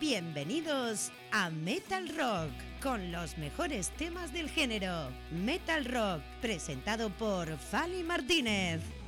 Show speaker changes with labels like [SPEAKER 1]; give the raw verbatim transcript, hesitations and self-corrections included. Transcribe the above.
[SPEAKER 1] Bienvenidos a Metal Rock, con los mejores temas del género. Metal Rock, presentado por Fali Martínez.